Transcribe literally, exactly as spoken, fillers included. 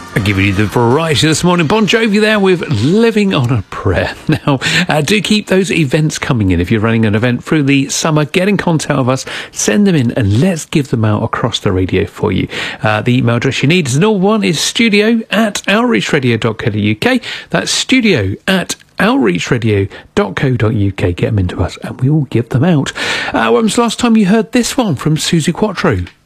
I'm giving you the variety this morning. Bon Jovi there with Living on a Prayer. Now, uh, do keep those events coming in. If you're running an event through the summer, get in contact with us, send them in, and let's give them out across the radio for you. Uh, the email address you need is all one is studio at outreachradio dot co dot uk. That's studio at outreachradio dot co dot uk. Get them into us, and we will give them out. Uh, when was the last time you heard this one from Suzi Quatro?